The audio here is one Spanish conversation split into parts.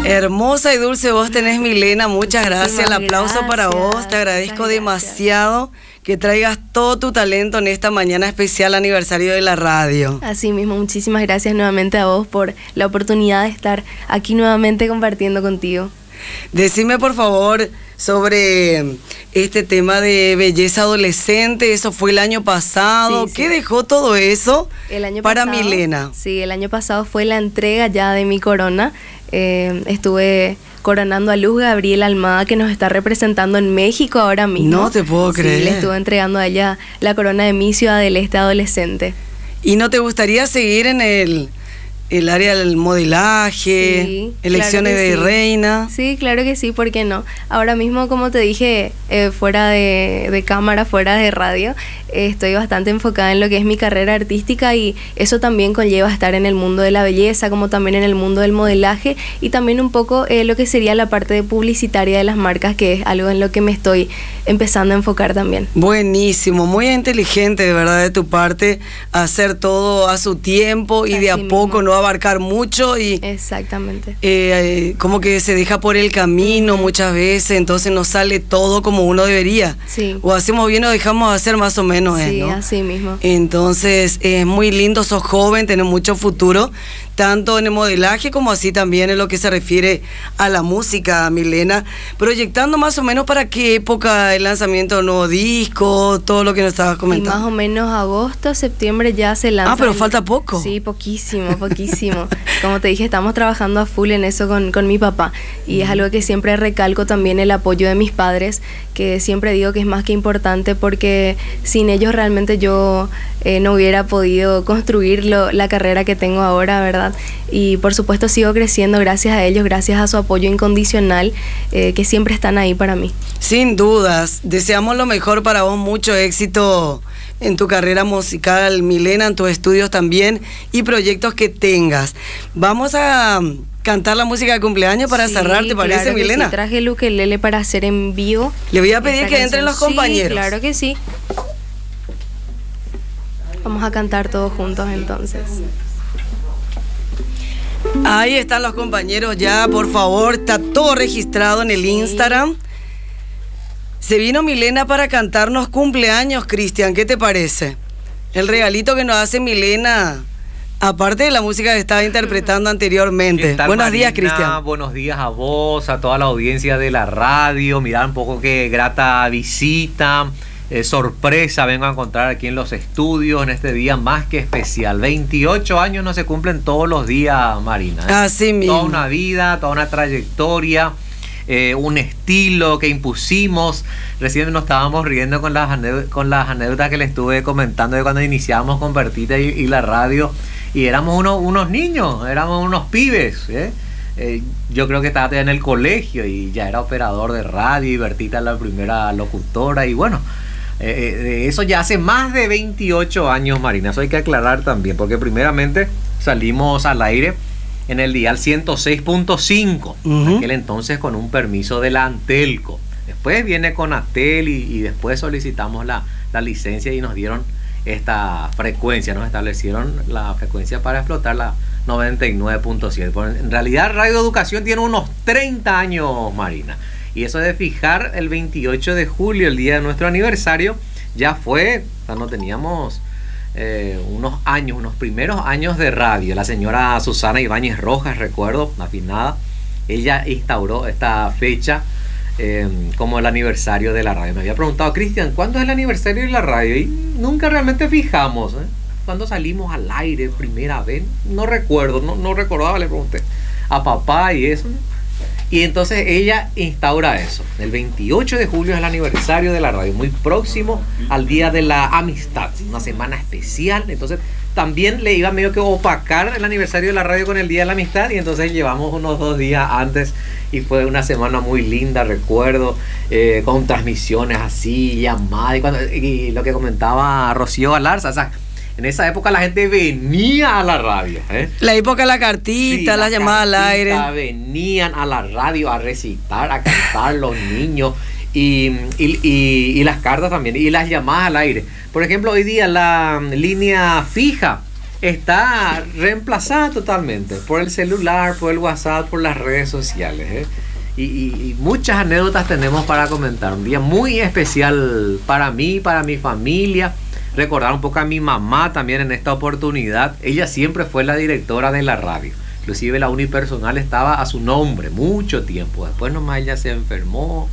Hermosa y dulce voz tenés, Milena. Muchas gracias. El aplauso para vos. Te agradezco demasiado que traigas todo tu talento en esta mañana especial aniversario de la radio. Así mismo, muchísimas gracias nuevamente a vos por la oportunidad de estar aquí nuevamente compartiendo contigo. Decime por favor sobre este tema de belleza adolescente. Eso fue el año pasado. Sí, sí. ¿Qué dejó todo eso para Milena? Sí, el año pasado fue la entrega ya de mi corona. Estuve coronando a Luz Gabriela Almada, que nos está representando en México ahora mismo. No te puedo creer. Sí, le estuve entregando a ella la corona de mi Ciudad del Este adolescente. ¿Y no te gustaría seguir en el área del modelaje, sí, elecciones claro de sí. reina? Sí, claro que sí, ¿por qué no? Ahora mismo, como te dije, fuera de cámara, fuera de radio, estoy bastante enfocada en lo que es mi carrera artística, y eso también conlleva estar en el mundo de la belleza, como también en el mundo del modelaje, y también un poco lo que sería la parte de publicitaria de las marcas, que es algo en lo que me estoy empezando a enfocar también. Buenísimo, muy inteligente de verdad de tu parte, hacer todo a su tiempo y así de a mismo. Poco, no abarcar mucho y exactamente como que se deja por el camino muchas veces, entonces no sale todo como uno debería. Sí. O hacemos bien o dejamos de hacer más o menos, sí, ¿no? Así mismo. Entonces es muy lindo, sos joven, tenés mucho futuro, tanto en el modelaje como así también en lo que se refiere a la música, Milena. Proyectando más o menos para qué época el lanzamiento de un nuevo disco, todo lo que nos estabas comentando. Y más o menos agosto, septiembre ya se lanza. Ah, pero falta poco. Sí, poquísimo. Como te dije, estamos trabajando a full en eso con mi papá, y es algo que siempre recalco también, el apoyo de mis padres, que siempre digo que es más que importante, porque sin ellos realmente yo no hubiera podido construir la carrera que tengo ahora, ¿verdad? Y por supuesto sigo creciendo gracias a ellos, gracias a su apoyo incondicional, que siempre están ahí para mí. Sin dudas, deseamos lo mejor para vos, mucho éxito en tu carrera musical, Milena, en tus estudios también y proyectos que tengas. Vamos a cantar la música de cumpleaños para cerrar, ¿te parece, claro que Milena? Sí, traje el ukelele para hacer en vivo. Le voy a pedir que entren los compañeros. Sí, claro que sí. Vamos a cantar todos juntos entonces. Ahí están los compañeros ya, por favor, está todo registrado en el Instagram. Se vino Milena para cantarnos cumpleaños, Cristian, ¿qué te parece? El regalito que nos hace Milena, aparte de la música que estaba interpretando anteriormente. Buenos días, Cristian. Buenos días a vos, a toda la audiencia de la radio. Mirá un poco qué grata visita, sorpresa vengo a encontrar aquí en los estudios en este día más que especial. 28 años no se cumplen todos los días, Marina. Así mismo. Toda una vida, toda una trayectoria. Un estilo que impusimos. Recién nos estábamos riendo con las anécdotas que le estuve comentando de cuando iniciamos con Bertita y la radio, y éramos unos niños, éramos unos pibes, yo creo que estaba todavía en el colegio y ya era operador de radio, y Bertita la primera locutora, y bueno, eso ya hace más de 28 años, Marina. Eso hay que aclarar también, porque primeramente salimos al aire en el dial 106.5, aquel entonces con un permiso de la Antelco. Después viene con Atel y después solicitamos la licencia y nos dieron esta frecuencia, nos establecieron la frecuencia para explotar la 99.7. En realidad Radio Educación tiene unos 30 años, Marina, y eso de fijar el 28 de julio, el día de nuestro aniversario, ya fue cuando teníamos unos primeros años de radio. La señora Susana Ibáñez Rojas, recuerdo, afinada, ella instauró esta fecha como el aniversario de la radio. Me había preguntado, Cristian, ¿cuándo es el aniversario de la radio? Y nunca realmente fijamos, ¿cuándo salimos al aire primera vez? No recuerdo, no recordaba, le pregunté a papá y eso, y entonces ella instaura eso. El 28 de julio es el aniversario de la radio, muy próximo al Día de la Amistad, una semana especial. Entonces también le iba medio que opacar el aniversario de la radio con el Día de la Amistad, y entonces llevamos unos 2 días antes, y fue una semana muy linda, recuerdo, con transmisiones así, llamadas, y lo que comentaba Rocío Galarza, o sea, en esa época la gente venía a la radio. La época de la cartita, sí, las llamadas al aire. Venían a la radio a recitar, a cantar los niños, y las cartas también, y las llamadas al aire. Por ejemplo, hoy día la línea fija está reemplazada totalmente por el celular, por el WhatsApp, por las redes sociales, ¿eh? Y muchas anécdotas tenemos para comentar. Un día muy especial para mí, para mi familia. Recordar un poco a mi mamá también en esta oportunidad. Ella siempre fue la directora de la radio. Inclusive la unipersonal estaba a su nombre mucho tiempo. Después nomás ella se enfermó,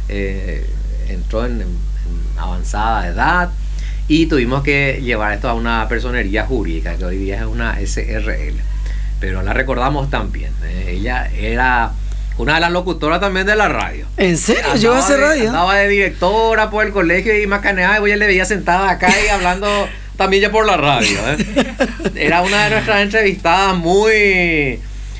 entró en avanzada edad y tuvimos que llevar esto a una personería jurídica que hoy día es una SRL. Pero la recordamos también. Ella era una de las locutoras también de la radio. ¿En serio? ¿Yo hace radio? Andaba de directora por el colegio y macaneaba, y yo le veía sentada acá y hablando también ya por la radio, ¿eh? Era una de nuestras entrevistadas muy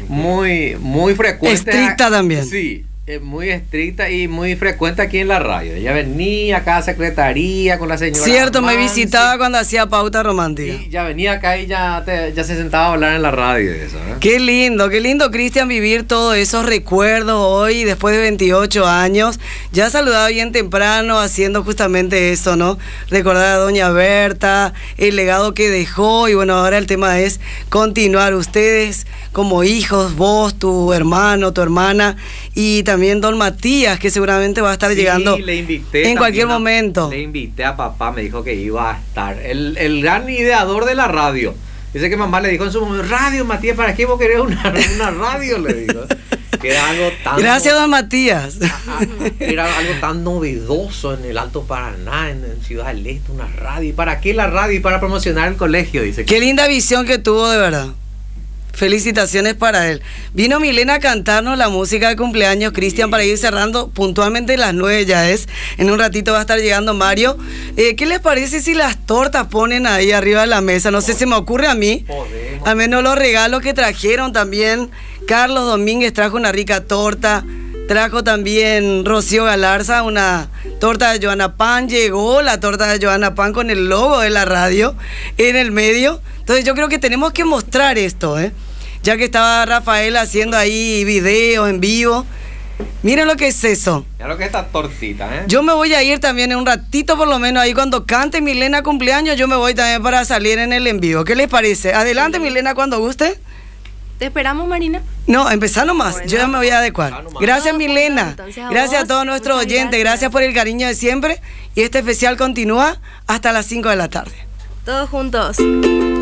frecuente. Estricta también. Sí, muy estricta y muy frecuente aquí en la radio. Ella venía acá a secretaría con la señora. Cierto, Mansi, me visitaba cuando hacía Pauta Romántica. y ya venía acá y ya se sentaba a hablar en la radio de eso, ¿eh? Qué lindo, Cristian, vivir todos esos recuerdos hoy, después de 28 años. Ya saludaba bien temprano, haciendo justamente eso, ¿no? Recordar a doña Berta, el legado que dejó, y bueno, ahora el tema es continuar ustedes como hijos, vos, tu hermano, tu hermana, y también don Matías, que seguramente va a estar llegando en cualquier momento. Le invité a papá, me dijo que iba a estar. El gran ideador de la radio. Dice que mamá le dijo en su momento: radio, Matías, ¿para qué vos querés una radio? Le dijo. Que era algo tan... Gracias, don Matías. Era algo tan novedoso en el Alto Paraná, en Ciudad del Este, una radio. ¿Y para qué la radio? Y para promocionar el colegio, dice. Qué linda visión que tuvo, de verdad. Felicitaciones para él. Vino Milena a cantarnos la música de cumpleaños, Cristian, para ir cerrando puntualmente las 9 ya es. En un ratito va a estar llegando Mario. ¿Qué les parece si las tortas ponen ahí arriba de la mesa? No sé, se me ocurre a mí. Podemos. Al menos los regalos que trajeron también. Carlos Domínguez trajo una rica torta. Trajo también Rocío Galarza una torta de Joana Pan. Llegó la torta de Joana Pan con el logo de la radio en el medio. Entonces yo creo que tenemos que mostrar esto, ya que estaba Rafael haciendo ahí videos en vivo. Miren lo que es eso. Mira lo que es esta tortita, Yo me voy a ir también en un ratito, por lo menos ahí cuando cante Milena cumpleaños, yo me voy también para salir en el en vivo. ¿Qué les parece? Adelante, Milena, cuando guste. ¿Te esperamos, Marina? No, empezá nomás, Bueno, yo ya me voy a adecuar. Gracias, Milena. Entonces, Gracias a todos nuestros oyentes, gracias por el cariño de siempre. Y este especial continúa hasta las 5 de la tarde. Todos juntos.